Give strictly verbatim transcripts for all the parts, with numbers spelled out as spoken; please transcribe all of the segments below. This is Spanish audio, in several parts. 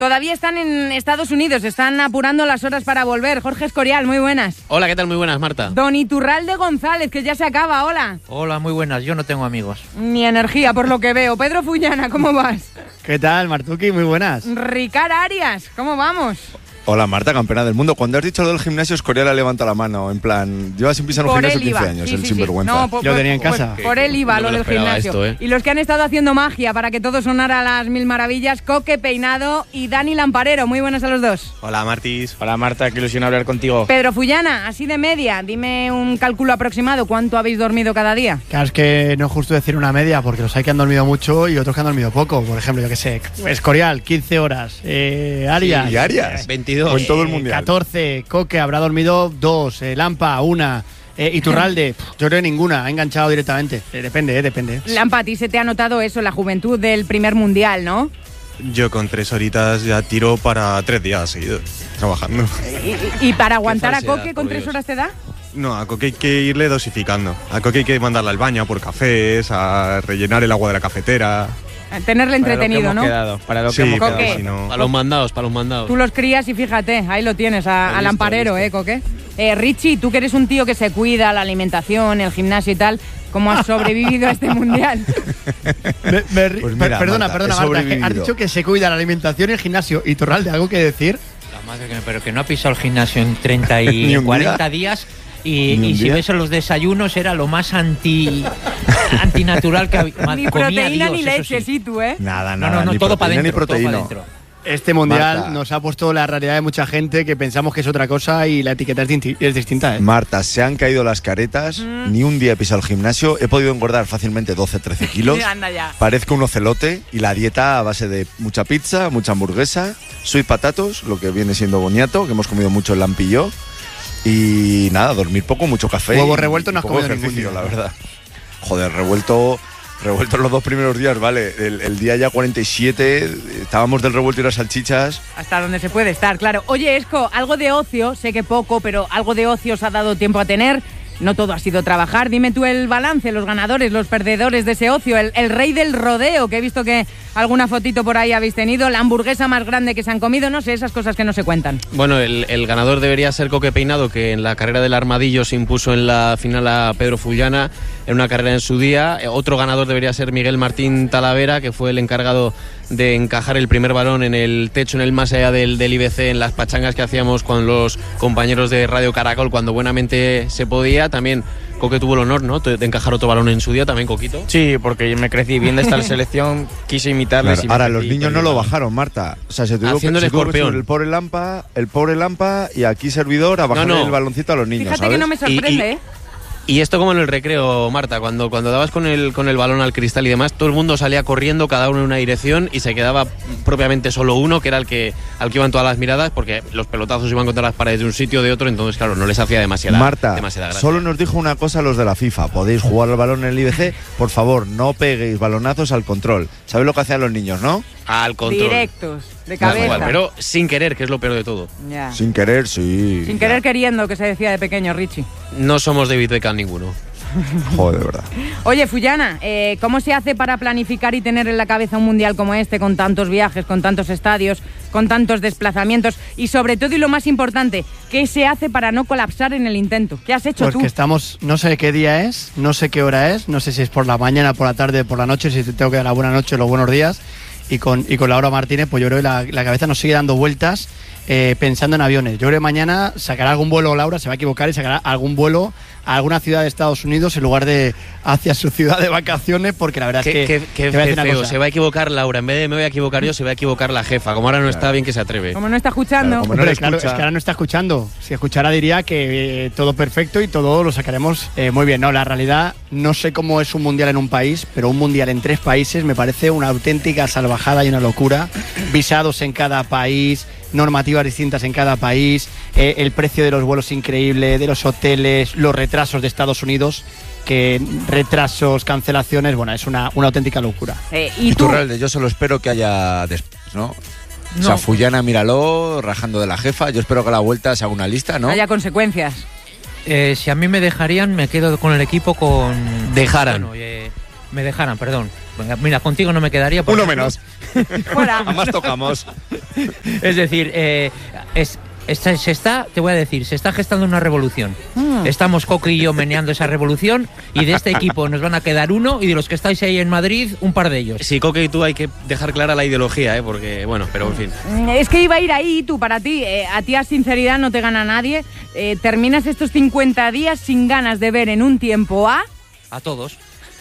Todavía están en Estados Unidos, están apurando las horas para volver. Jorge Escorial, muy buenas. Hola, ¿qué tal? Muy buenas, Marta. Don Iturralde González, que ya se acaba, hola. Hola, muy buenas, yo no tengo amigos. Ni energía, por lo que veo. Pedro Fullana, ¿cómo vas? ¿Qué tal, Martuki? Muy buenas. Ricard Arias, ¿cómo vamos? Hola, Marta, campeona del mundo. Cuando has dicho lo del gimnasio, Escorial ha levantado la mano, en plan, lleva sin pisar un Por gimnasio él quince iba. años, Sí, el sí, sinvergüenza. sí. No, por, Yo tenía en casa. Por, por él iba No lo me del lo esperaba gimnasio. esto, ¿eh? Y los que han estado haciendo magia para que todo sonara a las mil maravillas, Coque Peinado y Dani Lamparero. Muy buenas a los dos. Hola, Martis. Hola, Marta, qué ilusión hablar contigo. Pedro Fullana, así de media, dime un cálculo aproximado. ¿Cuánto habéis dormido cada día? Claro, es que no es justo decir una media, porque los hay que han dormido mucho y otros que han dormido poco. Por ejemplo, yo que sé, Escorial, quince horas. Eh, Arias. Sí, y Arias. veintidós. O en todo el eh, mundial. catorce. Coque habrá dormido dos. Eh, Lampa, una. Eh, Iturralde, pff, yo creo que ninguna. Ha enganchado directamente. Eh, depende, eh, depende. Lampa, a ti se te ha notado eso, la juventud del primer mundial, ¿no? Yo con tres horitas ya tiro para tres días seguidos trabajando. ¿Y, y para aguantar a falsedad, Coque por con tres Dios. horas te da? No, a Coque hay que irle dosificando. A Coque hay que mandarla al baño a por cafés, a rellenar el agua de la cafetera. Tenerle entretenido, ¿no? Quedado, para lo Sí, que hemos claro, Coque. si no- Para los mandados, para los mandados. Tú los crías y fíjate, ahí lo tienes, a- Listo, al amparero, listo. ¿eh, Coque? Eh, Richie, tú que eres un tío que se cuida, la alimentación, el gimnasio y tal, ¿cómo has sobrevivido a este mundial? Me- me ri- Pues per- mira, perdona, Marta, perdona, he Marta. es que Has sobrevivido. dicho que se cuida la alimentación y el gimnasio. Iturralde, ¿algo que decir? La madre que me- pero que no ha pisado el gimnasio en treinta Ni y un cuarenta días y, Ni un y si día. ves en los desayunos era lo más anti antinatural que había. Ni Comía proteína Dios, ni eso leche, sí, tú, ¿eh? Nada, No, nada, no, no, ni todo para proteína ni adentro, todo para proteína. adentro. Este mundial Marta. nos ha puesto la realidad de mucha gente que pensamos que es otra cosa y la etiqueta es, distin- es distinta, ¿eh? Marta, se han caído las caretas, ni un día he pisado el gimnasio, he podido engordar fácilmente doce, trece kilos. Anda ya. Parezco un ocelote y la dieta a base de mucha pizza, mucha hamburguesa, sweet patatos, lo que viene siendo boniato, que hemos comido mucho el Lampi y yo. Y nada, dormir poco, mucho café. Huevo y- revuelto y no has poco comido ningún ejercicio, día. la verdad. Joder, revuelto, revuelto los dos primeros días, vale. El, el día ya cuarenta y siete, estábamos del revuelto y las salchichas. Hasta donde se puede estar, claro. Oye, Esco, algo de ocio, sé que poco, pero algo de ocio os ha dado tiempo a tener. No todo ha sido trabajar. Dime tú el balance, los ganadores, los perdedores de ese ocio, el, el rey del rodeo, que he visto que alguna fotito por ahí habéis tenido, la hamburguesa más grande que se han comido, no sé, esas cosas que no se cuentan. Bueno, el, el ganador debería ser Coque Peinado, que en la carrera del Armadillo se impuso en la final a Pedro Fullana en una carrera en su día. Eh, Otro ganador debería ser Miguel Martín Talavera, que fue el encargado de encajar el primer balón en el techo, en el más allá del, del I B C, en las pachangas que hacíamos con los compañeros de Radio Caracol cuando buenamente se podía. También Coque tuvo el honor, ¿no?, de encajar otro balón en su día, también Coquito. Sí, porque me crecí viendo esta selección, quise imitarles. Claro, y me ahora, crecí los niños no lo igual. bajaron, Marta. O sea, se tuvo, que, Haciendo el se tuvo que escorpión. subir el pobre Lampa, el pobre Lampa y aquí servidor a bajar No, no. el baloncito a los niños, Fíjate ¿sabes? que no me sorprende, Y- y- ¿eh? Y esto como en el recreo, Marta, cuando, cuando dabas con el, con el balón al cristal y demás, todo el mundo salía corriendo, cada uno en una dirección, y se quedaba propiamente solo uno, que era el que al que iban todas las miradas, porque los pelotazos iban contra las paredes de un sitio o de otro, entonces claro, no les hacía demasiada, Marta, demasiada gracia. solo nos dijo una cosa los de la FIFA. Podéis jugar al balón en el I B C, por favor, no peguéis balonazos al control. ¿Sabéis lo que hacían los niños, no? Al control. Directos, de Da cabeza. igual, pero sin querer, que es lo peor de todo. Ya. Sin querer, sí. Sin querer queriendo, que se decía de pequeño, Richie. No somos David Beckham ninguno. Joder, de verdad. Oye, Fullana, eh, ¿cómo se hace para planificar y tener en la cabeza un mundial como este, con tantos viajes, con tantos estadios, con tantos desplazamientos? Y sobre todo, y lo más importante, ¿qué se hace para no colapsar en el intento? ¿Qué has hecho Pues tú? que estamos, no sé qué día es, no sé qué hora es, no sé si es por la mañana, por la tarde, por la noche, si te tengo que dar la buena noche o los buenos días. Y con, y con Laura Martínez, pues yo creo que la, la cabeza nos sigue dando vueltas eh, pensando en aviones. Yo creo que mañana sacará algún vuelo, Laura, se va a equivocar y sacará algún vuelo a alguna ciudad de Estados Unidos en lugar de hacia su ciudad de vacaciones, porque la verdad Qué, es que... qué- qué te voy a decir una feo, cosa. se va a equivocar Laura, en vez de me voy a equivocar yo, se va a equivocar la jefa. Como ahora no está bien, que se atreve. Como no está escuchando. Claro, como no Hombre, le claro, escucha. es que ahora no está escuchando. Si escuchara diría que eh, todo perfecto y todo lo sacaremos eh, muy bien. No, la realidad, no sé cómo es un mundial en un país, pero un mundial en tres países me parece una auténtica salvajada y una locura. Visados en cada país, normativas distintas en cada país, eh, el precio de los vuelos increíble, de los hoteles, los retrasos de Estados Unidos, que retrasos, cancelaciones, bueno, es una, una auténtica locura. Eh, y tú, Iturralde, yo solo espero que haya después, ¿no? O No. sea, Fullana, míralo, rajando de la jefa. Yo espero que a la vuelta se haga una lista, ¿no? haya consecuencias. Eh, si a mí me dejarían, me quedo con el equipo con... Dejaran. Bueno, eh, me dejaran, perdón. Mira, contigo no me quedaría. Uno ejemplo. menos. Fuera. Además tocamos. Es decir, eh, es, está, se está, te voy a decir, se está gestando una revolución. Mm. Estamos Coque y yo meneando esa revolución y de este equipo nos van a quedar uno y de los que estáis ahí en Madrid, un par de ellos. Sí, Coque y tú hay que dejar clara la ideología, ¿eh? Porque, bueno, pero en fin. Es que iba a ir ahí, tú, para ti. Eh, a ti a sinceridad no te gana nadie. Eh, terminas estos cincuenta días sin ganas de ver en un tiempo a... A todos.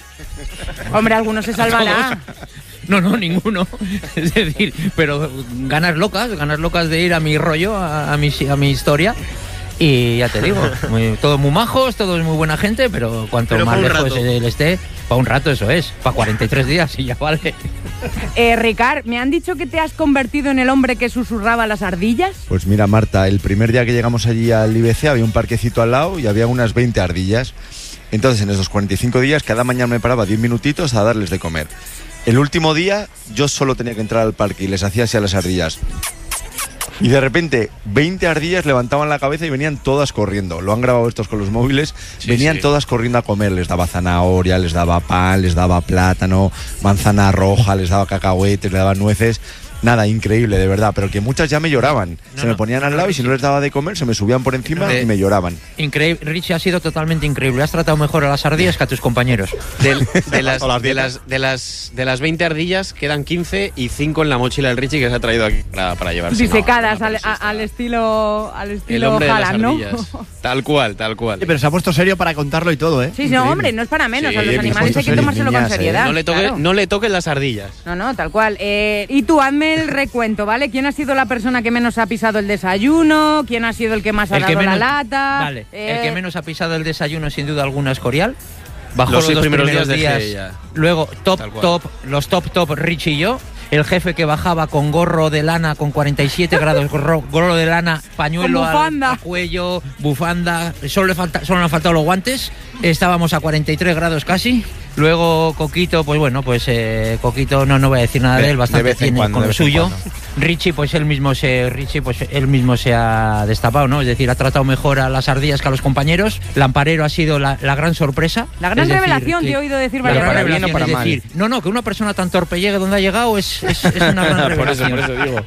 Hombre, alguno se salvará. No, no, ninguno. Es decir, pero ganas locas, ganas locas de ir a mi rollo, a, a, mi, a mi historia. Y ya te digo, muy, todos muy majos, todos muy buena gente, pero cuanto pero más lejos rato. él esté, para un rato eso es, para cuarenta y tres días y ya vale. Eh, Ricard, me han dicho que te has convertido en el hombre que susurraba las ardillas. Pues mira, Marta, el primer día que llegamos allí al I B C había un parquecito al lado y había unas veinte ardillas. Entonces, en esos cuarenta y cinco días, cada mañana me paraba diez minutitos a darles de comer. El último día, yo solo tenía que entrar al parque y les hacía así a las ardillas. Y de repente, veinte ardillas levantaban la cabeza y venían todas corriendo. Lo han grabado estos con los móviles. Sí, venían sí. todas corriendo a comer. Les daba zanahoria, les daba pan, les daba plátano, manzana roja, les daba cacahuetes, les daba nueces. Nada, increíble, de verdad. Pero que muchas ya me lloraban. No, se me no. ponían al lado y si no les daba de comer, se me subían por encima De- y me lloraban. Increíble, Richie, ha sido totalmente increíble. Has tratado mejor a las ardillas que a tus compañeros. Del- de, las, O las de, dietas. las, de, las, de las veinte ardillas quedan quince y cinco en la mochila del Richie que se ha traído aquí para, para llevarse. Disecadas No, no, al, pero sí a- está. al estilo al El estilo hombre de las Haaland, ¿no? ardillas. Tal cual, tal cual. Oye, pero se ha puesto serio para contarlo y todo, ¿eh? Sí, no, Increíble. hombre, no es para menos. Sí, a los me animales puesto hay que serio, tomárselo con niñas, ¿eh? seriedad. No le, toque, claro. no le toquen las ardillas. No, no, tal cual. Eh, y tú, hazme el recuento, ¿vale? ¿Quién ha sido la persona que menos ha pisado el desayuno? ¿Quién ha sido el que más ha El que dado menos, la lata? Vale, Eh, el que menos ha pisado el desayuno sin duda alguna es Corial. Bajó Los los, seis dos primeros primeros, días días, dejé ya. luego top, Tal cual. top, los top, top, Richie y yo. El jefe que bajaba con gorro de lana con cuarenta y siete grados, gorro, gorro de lana, pañuelo Con al, bufanda. al cuello, bufanda, solo le, falta, solo le han faltado los guantes, estábamos a cuarenta y tres grados casi. Luego Coquito, pues bueno, pues eh, Coquito no, no voy a decir nada de, De- él, bastante de vez en tiene cuando, con de lo vez en suyo. cuando. Richie, pues él mismo se Richie, pues él mismo se ha destapado, ¿no? Es decir, ha tratado mejor a las ardillas que a los compañeros. Lamparero ha sido la, la gran sorpresa. La gran Es decir, revelación, que- te he oído decir la varias gran para veces. bien o revelación, para es mal. decir, no, no, que una persona tan torpe llegue donde ha llegado es, es, es una gran Por eso, revelación. por eso digo.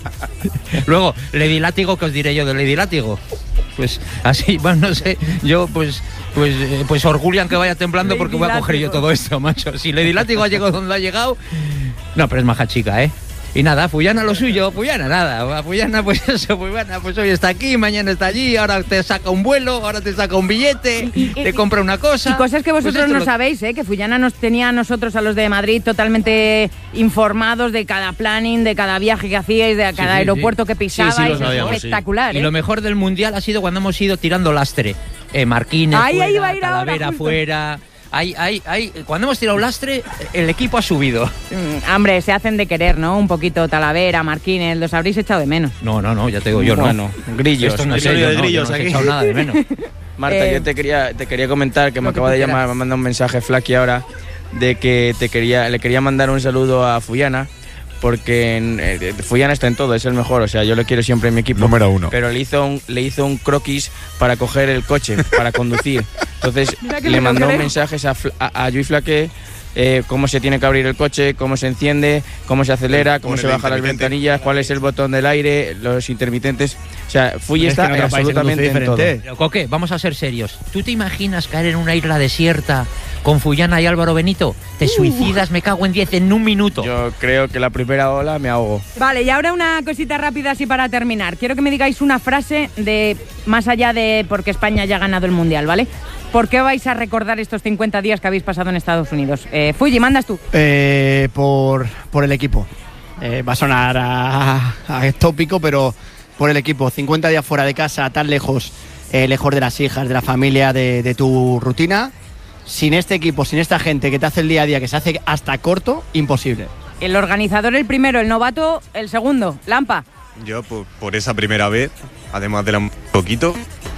Luego, Lady Látigo, ¿qué os diré yo de Lady Látigo? Pues así, bueno, no sé, yo pues pues eh, pues orgullan que vaya temblando Lady porque voy a coger yo Látigo. todo esto, macho. Si Lady Látigo ha llegado donde ha llegado, no, pero es maja chica, ¿eh? Y nada, Fuyana lo suyo, Fuyana nada, Fuyana pues eso, Fuyana pues hoy está aquí, mañana está allí, ahora te saca un vuelo, ahora te saca un billete, Y- y- te y- compra una cosa. Y cosas que Pues vosotros esto no lo- sabéis, ¿eh? Que Fuyana nos tenía a nosotros, a los de Madrid, totalmente informados de cada planning, de cada viaje que hacíais, de cada sí, aeropuerto sí. que pisabais. Sí, sí, lo sabíamos, sí. Espectacular, Y ¿eh? lo mejor del mundial ha sido cuando hemos ido tirando lastre. Eh, Marquines Ahí, fuera, ahí iba a ir ahora, Talavera justo. fuera. Ahí, ahí, ahí. Cuando hemos tirado lastre, el equipo ha subido. Mm, hombre, se hacen de querer, ¿no? Un poquito Talavera, Marquines, los habréis echado de menos. No, no, no, ya te digo yo, Bueno, no. grillos. Esto no es Episodio serio, de no, grillos yo no os he aquí. echado nada de menos. Marta, Eh, yo te quería, te quería comentar que me lo que acaba tú de llamar, quieras. me manda un mensaje Flaky ahora de que te quería, le quería mandar un saludo a Fuyana porque en- eh, Fuyana está en todo, es el mejor, o sea, yo lo quiero siempre en mi equipo. Número uno. Pero le hizo un, le hizo un croquis para coger el coche, para conducir. Entonces Mira que me le lo mandó creo. mensajes a, Fla- a, a Lluís Flaque, eh, cómo se tiene que abrir el coche, cómo se enciende, cómo se acelera, cómo Con se el baja las intermitente. ventanillas, cuál es el botón del aire, los intermitentes. O sea, Fuy Es que está en otro país se absolutamente conduce en todo. diferente. Pero, Coque, vamos a ser serios. ¿Tú te imaginas caer en una isla desierta con Fuyana y Álvaro Benito? Te suicidas, me cago en diez en un minuto. Yo creo que la primera ola me ahogo. Vale, y ahora una cosita rápida así para terminar. Quiero que me digáis una frase de más allá de porque España ya ha ganado el Mundial, ¿vale? ¿Por qué vais a recordar estos cincuenta días que habéis pasado en Estados Unidos? Eh, Fuji, mandas tú. Eh, por, por el equipo. Eh, va a sonar a, a tópico, pero por el equipo. cincuenta días fuera de casa, tan lejos, eh, lejos de las hijas, de la familia, de, de tu rutina. Sin este equipo, sin esta gente que te hace el día a día, que se hace hasta corto, imposible. El organizador el primero, el novato el segundo. Lampa. Yo, por, por esa primera vez, además de la un poquito,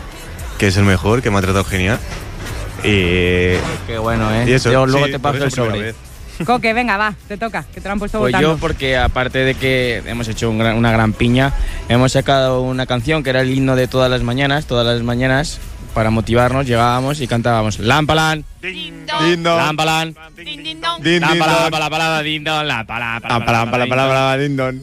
que es el mejor, que me ha tratado genial. Y, Qué bueno, ¿eh? y eso, Yo luego sí, te por paso esa el primera sobre. vez. Coque, venga, va, te toca, que te lo han puesto Pues votando. yo, porque aparte de que hemos hecho un gran- una gran piña, hemos sacado una canción que era el himno de todas las mañanas, todas las mañanas, para motivarnos, llegábamos y cantábamos Lampalan, Din don. Lampalan, Din din Lampalan, don. para para din don, Lampalan, Lampalan, para para para din don.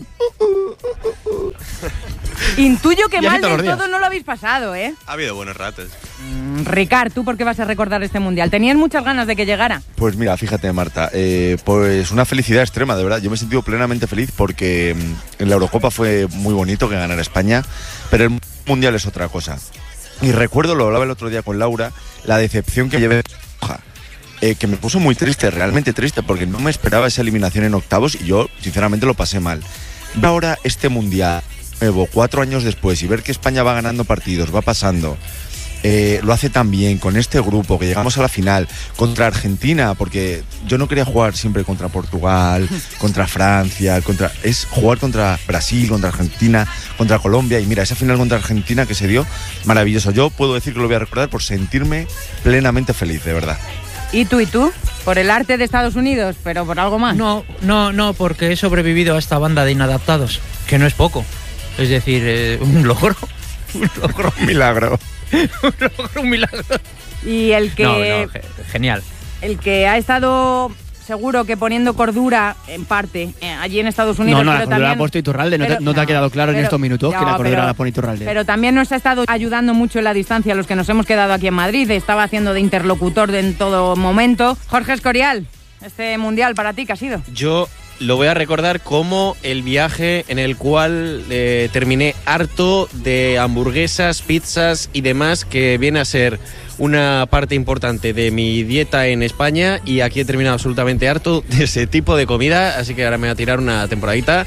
Intuyo que Y así mal todos del los días. todo no lo habéis pasado, ¿eh? Ha habido buenos ratos. Mm, Ricard, ¿tú por qué vas a recordar este mundial? ¿Tenías muchas ganas de que llegara? Pues mira, fíjate, Marta, eh, pues una felicidad extrema, de verdad. Yo me he sentido plenamente feliz porque mm, en la Eurocopa fue muy bonito que ganara España, pero el Mundial es otra cosa. Y recuerdo, lo hablaba el otro día con Laura, la decepción que llevé eh, que me puso muy triste, realmente triste, porque no me esperaba esa eliminación en octavos y yo, sinceramente, lo pasé mal. Y ahora este Mundial nuevo, cuatro años después, y ver que España va ganando partidos, va pasando, eh, lo hace tan bien con este grupo, que llegamos a la final contra Argentina, porque yo no quería jugar siempre contra Portugal, contra Francia, contra es jugar contra Brasil, contra Argentina, contra Colombia, y mira, esa final contra Argentina que se dio, maravilloso. Yo puedo decir que lo voy a recordar por sentirme plenamente feliz, de verdad. ¿Y tú y tú? ¿Por el arte de Estados Unidos, pero por algo más? No, no, no, porque he sobrevivido a esta banda de inadaptados, que no es poco. Es decir, eh, un logro. Un logro. Un milagro. un logro, un milagro. Y el que, No, no, ge- genial. el que ha estado seguro que poniendo cordura, en parte, eh, allí en Estados Unidos, No, no, la pero cordura también... la ha puesto Iturralde. No, te, pero- no te ha quedado claro en pero- estos minutos ya, que la cordura pero- la pone Iturralde. Pero también nos ha estado ayudando mucho en la distancia, los que nos hemos quedado aquí en Madrid. Estaba haciendo de interlocutor de en todo momento. Jorge Escorial, este mundial para ti, ¿qué ha sido? Yo lo voy a recordar como el viaje en el cual eh, terminé harto de hamburguesas, pizzas y demás, que viene a ser una parte importante de mi dieta en España, y aquí he terminado absolutamente harto de ese tipo de comida, así que ahora me voy a tirar una temporadita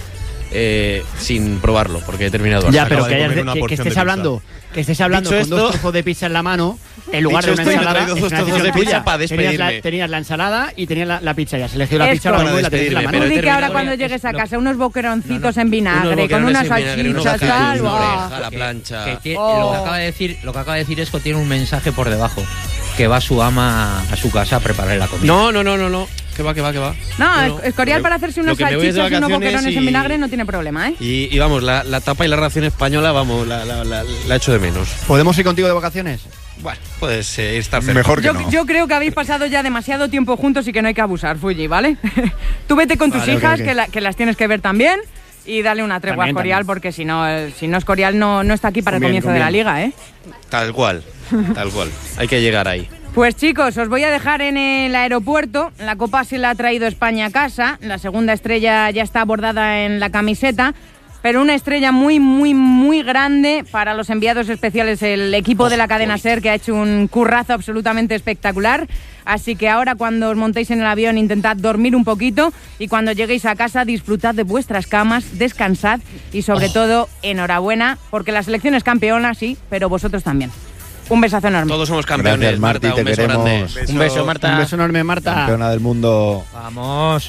eh, sin probarlo, porque he terminado Ya, harto. pero acaba que, de hayas comer de- una que- que porción estés de hablando, que estés hablando Dicho con dos esto- trozos de pizza en la mano, en lugar de Dicho una esto, me he ensalada. traído es dos una trozos decisión de pizza tuya. para Tenías la, despedirme. tenías la ensalada y tenías la, la pizza ya. Se eligió la Esto. pizza ahora Para mismo y la tenías en la despedirme, mano. pero Tú he di que ahora terminado cuando ya. llegues a Lo- casa unos boqueroncitos No, no. en vinagre, Unos con unas boquerones en vinagre, unos salchichas, gazapos, tal, una ¡guau! oreja, la plancha. Que tie- Oh. lo, que acaba de decir, lo que acaba de decir es que tiene un mensaje por debajo, que va su ama a su casa a preparar la comida. No, no, no, no, no. Que va, que va, que va. No, Escorial para hacerse unos Lo que me voy es de salchichas y unos vacaciones boquerones y- en vinagre no tiene problema, ¿eh? Y, y vamos, la, la tapa y la ración española, vamos, la, la, la, la echo de menos. ¿Podemos ir contigo de vacaciones? Bueno, puedes eh, estar cerca. Mejor que Yo, no. yo creo que habéis pasado ya demasiado tiempo juntos y que no hay que abusar, Fuji, ¿vale? Tú vete con tus Vale, ok, hijas, ok. Que, la- que las tienes que ver también, y dale una tregua También, a Escorial, también. porque si no, eh, si no Escorial no, no está aquí para el Conviene, comienzo de la conviene. liga, ¿eh? Tal cual, tal cual. Hay que llegar ahí. Pues chicos, os voy a dejar en el aeropuerto. La copa se la ha traído España a casa. La segunda estrella ya está bordada en la camiseta. Pero una estrella muy, muy, muy grande para los enviados especiales, el equipo de la cadena SER, que ha hecho un currazo absolutamente espectacular. Así que ahora, cuando os montéis en el avión, intentad dormir un poquito, y cuando lleguéis a casa, disfrutad de vuestras camas, descansad y sobre todo, enhorabuena, porque la selección es campeona, sí, pero vosotros también. Un besazo enorme. Todos somos campeones, Gracias, Marti, Marta, te un beso queremos. grande. Un beso, Marta. Un beso enorme, Marta. Campeona del mundo. Vamos.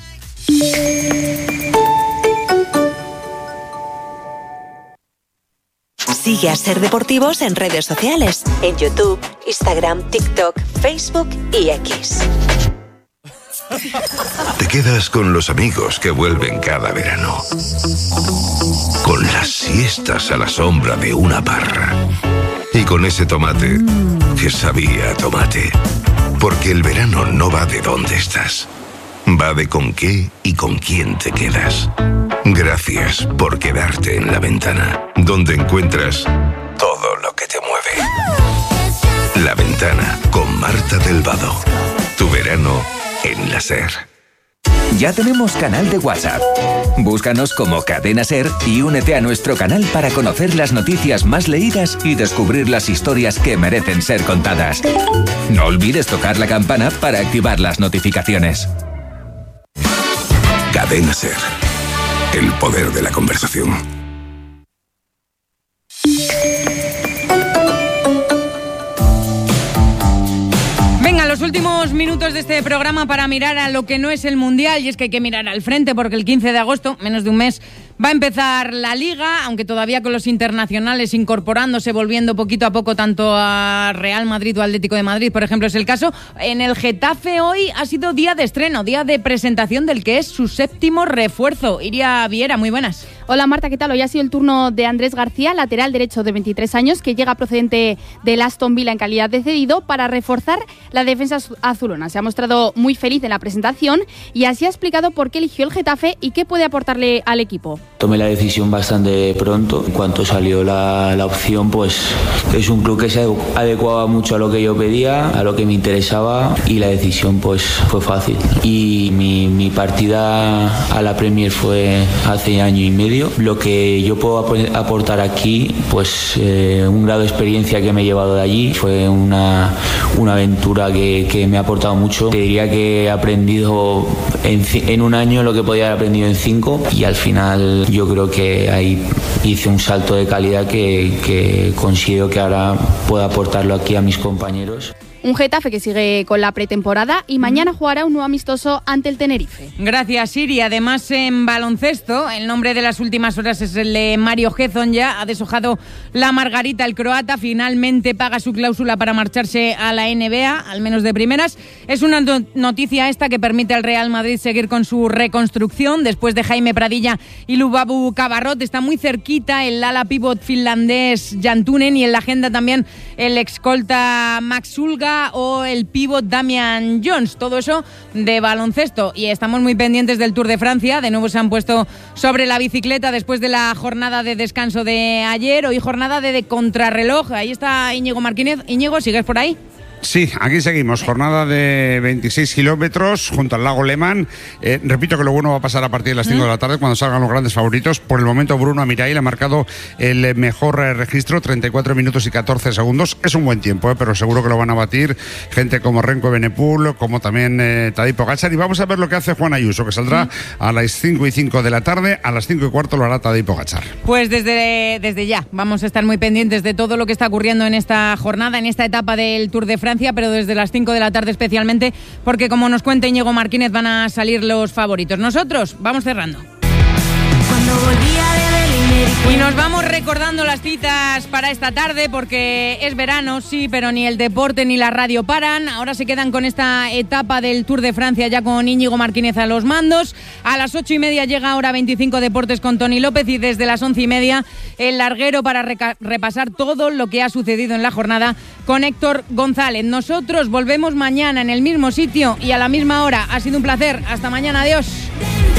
Sigue a Ser Deportivos en redes sociales, en YouTube, Instagram, TikTok, Facebook y X. Te quedas con los amigos que vuelven cada verano. Con las siestas a la sombra de una parra. Y con ese tomate que sabía a tomate. Porque el verano no va de dónde estás. Va de con qué y con quién te quedas. Gracias por quedarte en La Ventana, donde encuentras todo lo que te mueve. La Ventana, con Marta del Vado. Tu verano en la SER. Ya tenemos canal de WhatsApp. Búscanos como Cadena SER y únete a nuestro canal para conocer las noticias más leídas y descubrir las historias que merecen ser contadas. No olvides tocar la campana para activar las notificaciones. Cadena SER. El poder de la conversación. Venga, los últimos minutos de este programa para mirar a lo que no es el Mundial, y es que hay que mirar al frente, porque el quince de agosto, menos de un mes, Va a empezar la Liga, aunque todavía con los internacionales incorporándose, volviendo poquito a poco tanto a Real Madrid o Atlético de Madrid, por ejemplo, es el caso. En el Getafe hoy ha sido día de estreno, día de presentación del que es su séptimo refuerzo. Iria Viera, muy buenas. Hola Marta, ¿qué tal? Hoy ha sido el turno de Andrés García, lateral derecho de veintitrés años, que llega procedente del Aston Villa en calidad de cedido para reforzar la defensa azulona. Se ha mostrado muy feliz en la presentación y así ha explicado por qué eligió el Getafe y qué puede aportarle al equipo. Tomé la decisión bastante pronto. En cuanto salió la, la opción, pues es un club que se adecuaba mucho a lo que yo pedía, a lo que me interesaba, y la decisión pues fue fácil. Y mi, mi partida a la Premier fue hace año y medio. Lo que yo puedo aportar aquí, pues eh, un grado de experiencia que me he llevado de allí, fue una, una aventura que, que me ha aportado mucho. Te diría que he aprendido en, en un año lo que podía haber aprendido en cinco, y al final yo creo que ahí hice un salto de calidad que, que considero que ahora puedo aportarlo aquí a mis compañeros. Un Getafe que sigue con la pretemporada y mañana jugará un nuevo amistoso ante el Tenerife. Gracias, Siri. Además, en baloncesto, el nombre de las últimas horas es el de Mario Hezon. Ya ha deshojado la margarita el croata. Finalmente paga su cláusula para marcharse a la N B A, al menos de primeras. Es una noticia esta que permite al Real Madrid seguir con su reconstrucción. Después de Jaime Pradilla y Lubabu Cabarrot, está muy cerquita el ala pivot finlandés Jan Tunen, y en la agenda también el escolta Max Ulga o el pívot Damian Jones. Todo eso de baloncesto. Y estamos muy pendientes del Tour de Francia. De nuevo se han puesto sobre la bicicleta después de la jornada de descanso de ayer. Hoy jornada de, de contrarreloj. Ahí está Íñigo Martínez. Íñigo, ¿sigues por ahí? Sí, aquí seguimos, jornada de veintiséis kilómetros junto al lago Lemán. Eh, repito que lo bueno va a pasar a partir de las cinco de la tarde cuando salgan los grandes favoritos. Por el momento Bruno Amirail ha marcado el mejor registro, treinta y cuatro minutos y catorce segundos. Es un buen tiempo, eh, pero seguro que lo van a batir gente como Renko Evenepoel, como también eh, Tadej Pogačar. Y vamos a ver lo que hace Juan Ayuso, que saldrá a las cinco y cinco de la tarde. A las cinco y cuarto lo hará Tadej Pogačar. Pues desde, desde ya vamos a estar muy pendientes de todo lo que está ocurriendo en esta jornada, en esta etapa del Tour de Francia, pero desde las cinco de la tarde especialmente, porque como nos cuenta Íñigo Martínez van a salir los favoritos. Nosotros vamos cerrando. Cuando volvía de Berlín, y nos vamos recordando las citas para esta tarde, porque es verano, sí, pero ni el deporte ni la radio paran. Ahora se quedan con esta etapa del Tour de Francia ya con Íñigo Martínez a los mandos. A las ocho y media llega Hora veinticinco Deportes con Tony López, y desde las once y media el larguero para reca- repasar todo lo que ha sucedido en la jornada con Héctor González. Nosotros volvemos mañana en el mismo sitio y a la misma hora. Ha sido un placer. Hasta mañana. Adiós.